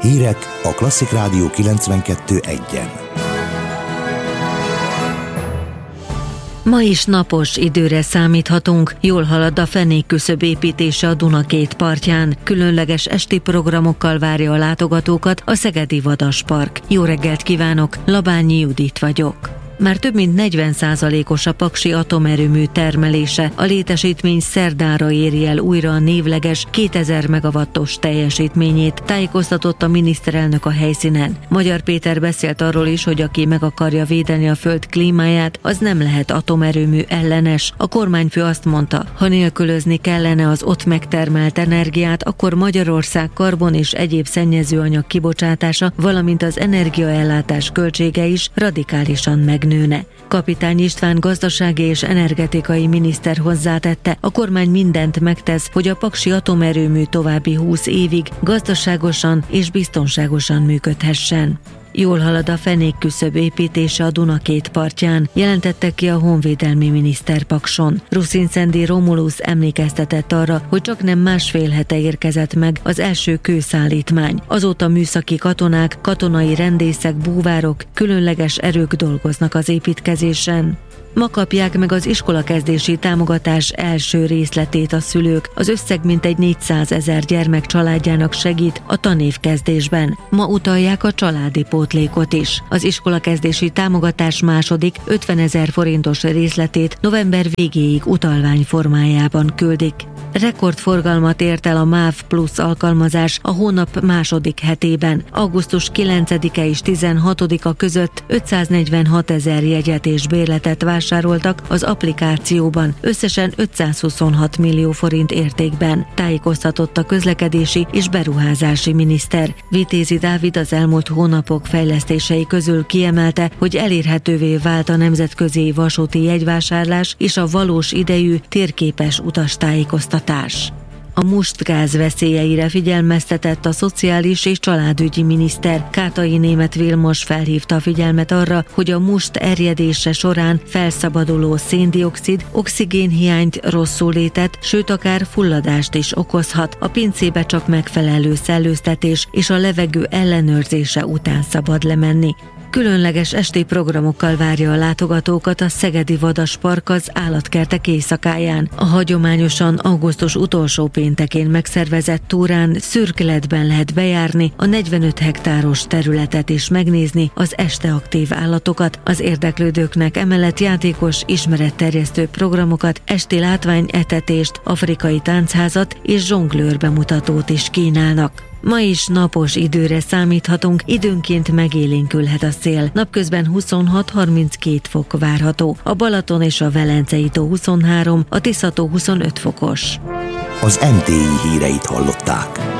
Hírek a Klasszik Rádió 92.1-en. Ma is napos időre számíthatunk, jól halad a fenékküszöb építése a Duna két partján. Különleges esti programokkal várja a látogatókat a Szegedi Vadaspark. Jó reggelt kívánok, Labányi Judit vagyok. Már több mint 40%-os a Paksi atomerőmű termelése. A létesítmény szerdára éri el újra a névleges 2000 megawattos teljesítményét, tájékoztatott a miniszterelnök a helyszínen. Magyar Péter beszélt arról is, hogy aki meg akarja védeni a föld klímáját, az nem lehet atomerőmű ellenes. A kormányfő azt mondta, ha nélkülözni kellene az ott megtermelt energiát, akkor Magyarország karbon és egyéb szennyezőanyag kibocsátása, valamint az energiaellátás költsége is radikálisan megnőne. Kapitány István gazdasági és energetikai miniszter hozzátette, a kormány mindent megtesz, hogy a paksi atomerőmű további 20 évig gazdaságosan és biztonságosan működhessen. Jól halad a fenékküszöb építése a Duna két partján, jelentette ki a honvédelmi miniszter Pakson. Ruszinszendi Romulus emlékeztetett arra, hogy csaknem másfél hete érkezett meg az első kőszállítmány. Azóta műszaki katonák, katonai rendészek, búvárok, különleges erők dolgoznak az építkezésen. Ma kapják meg az iskolakezdési támogatás első részletét a szülők. Az összeg mintegy 400 000 gyermek családjának segít a tanévkezdésben. Ma utalják a családi pótlékot is. Az iskolakezdési támogatás második 50 000 forintos részletét november végéig utalvány formájában küldik. Rekordforgalmat ért el a MÁV Plus alkalmazás a hónap második hetében. Augusztus 9-e és 16-a között 546 000 jegyet és bérletet vásároltak az applikációban, összesen 526 millió forint értékben, tájékoztatott a közlekedési és beruházási miniszter. Vitézi Dávid az elmúlt hónapok fejlesztései közül kiemelte, hogy elérhetővé vált a nemzetközi vasúti jegyvásárlás és a valós idejű térképes utastájékoztatás. A mustgáz veszélyeire figyelmeztetett a szociális és családügyi miniszter. Kátai Németh Vilmos felhívta a figyelmet arra, hogy a must erjedése során felszabaduló széndioxid oxigénhiányt, rosszullétet, sőt akár fulladást is okozhat. A pincébe csak megfelelő szellőztetés és a levegő ellenőrzése után szabad lemenni. Különleges esti programokkal várja a látogatókat a Szegedi Vadaspark az állatkertek éjszakáján. A hagyományosan augusztus utolsó péntekén megszervezett túrán szürkületben lehet bejárni, a 45 hektáros területet is megnézni, az este aktív állatokat. Az érdeklődőknek emellett játékos, ismeretterjesztő programokat, esti látványetetést, afrikai táncházat és zsonglőr bemutatót is kínálnak. Ma is napos időre számíthatunk, időnként megélénkülhet a szél. Napközben 26-32 fok várható. A Balaton és a Velencei tó 23, a Tisza tó 25 fokos. Az MTI híreit hallották.